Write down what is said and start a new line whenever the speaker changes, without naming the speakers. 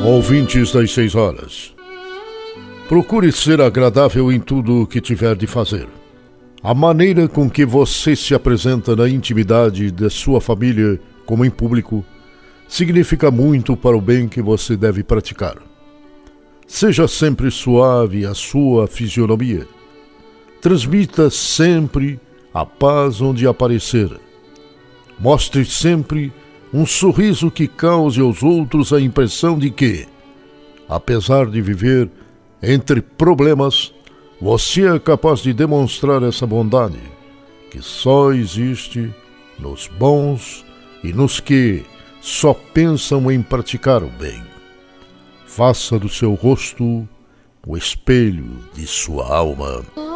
Ouvintes das 6 horas. Procure ser agradável em tudo o que tiver de fazer. A maneira com que você se apresenta na intimidade da sua família, como em público, significa muito para o bem que você deve praticar. Seja sempre suave a sua fisionomia. Transmita sempre a paz onde aparecer. Mostre sempre um sorriso que cause aos outros a impressão de que, apesar de viver entre problemas, você é capaz de demonstrar essa bondade que só existe nos bons e nos que só pensam em praticar o bem. Faça do seu rosto o espelho de sua alma.